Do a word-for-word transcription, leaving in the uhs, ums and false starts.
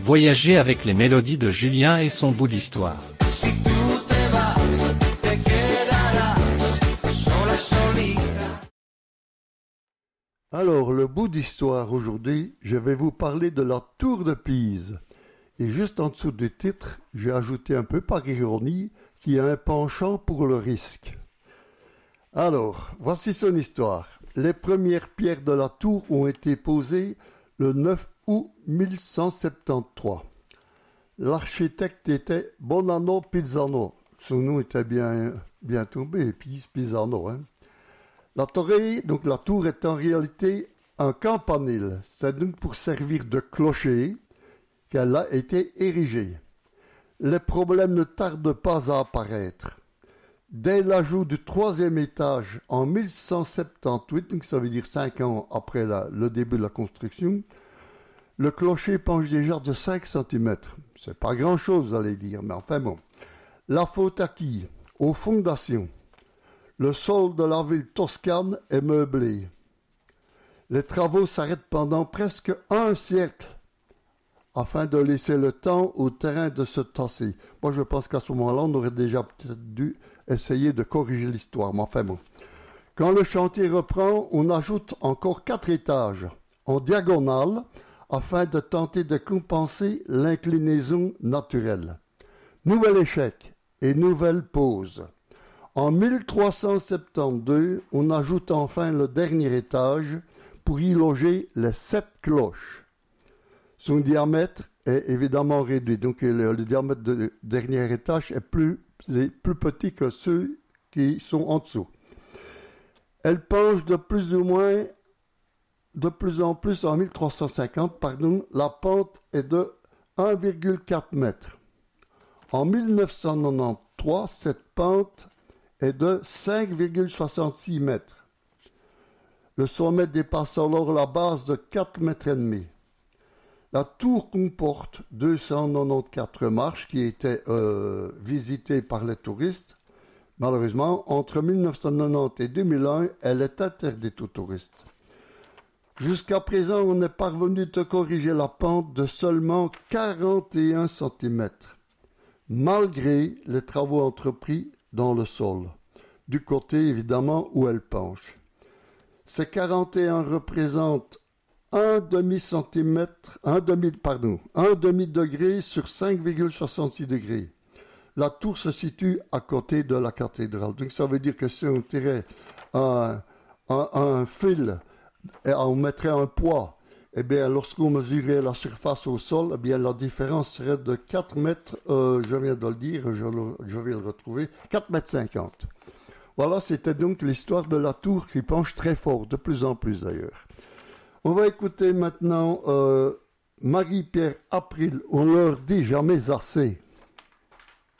Voyagez avec les mélodies de Julien et son bout d'histoire. Alors, le bout d'histoire aujourd'hui, je vais vous parler de la tour de Pise. Et juste en dessous du titre, j'ai ajouté un peu par ironie qu'il y a un penchant pour le risque. Alors, voici son histoire. Les premières pierres de la tour ont été posées le neuf août mille cent soixante-treize. L'architecte était Bonanno Pisano. Son nom était bien, bien tombé, Pise, Pisano. Hein. La tour, donc la tour est en réalité un campanile. C'est donc pour servir de clocher qu'elle a été érigée. Les problèmes ne tardent pas à apparaître. Dès l'ajout du troisième étage en mille cent soixante-dix-huit, donc ça veut dire cinq ans après la, le début de la construction, le clocher penche déjà de cinq centimètres. C'est pas grand-chose, vous allez dire, mais enfin bon. La faute à qui? Aux fondations. Le sol de la ville toscane est meublé. Les travaux s'arrêtent pendant presque un siècle afin de laisser le temps au terrain de se tasser. Moi, je pense qu'à ce moment-là, on aurait déjà peut-être dû essayer de corriger l'histoire, mais enfin bon. Quand le chantier reprend, on ajoute encore quatre étages en diagonale afin de tenter de compenser l'inclinaison naturelle. Nouvel échec et nouvelle pause. En mille trois cent soixante-douze, on ajoute enfin le dernier étage pour y loger les sept cloches. Son diamètre est évidemment réduit, donc le, le diamètre du dernier étage est plus, est plus petit que ceux qui sont en dessous. Elle penche de plus ou moins, de plus en plus en mille trois cent cinquante, pardon, la pente est de un virgule quatre mètre. En mille neuf cent quatre-vingt-treize, cette pente est de cinq virgule soixante-six mètres. Le sommet dépasse alors la base de quatre mètres et demi. La tour comporte deux cent quatre-vingt-quatorze marches qui étaient euh, visitées par les touristes. Malheureusement, entre mille neuf cent quatre-vingt-dix et deux mille un, elle est interdite aux touristes. Jusqu'à présent, on est parvenu de corriger la pente de seulement quarante et un centimètres, malgré les travaux entrepris dans le sol, du côté évidemment où elle penche. Ces quarante et un représentent un demi-centimètre, un demi, pardon, un demi-degré sur cinq virgule soixante-six degrés. La tour se situe à côté de la cathédrale. Donc ça veut dire que si on tirait un, un, un fil et on mettrait un poids, eh bien lorsqu'on mesurait la surface au sol, eh bien la différence serait de quatre mètres, euh, je viens de le dire, je, le, je vais le retrouver, quatre mètres cinquante. Voilà, c'était donc l'histoire de la tour qui penche très fort, de plus en plus d'ailleurs. On va écouter maintenant euh, Marie-Pierre April, on leur dit jamais assez.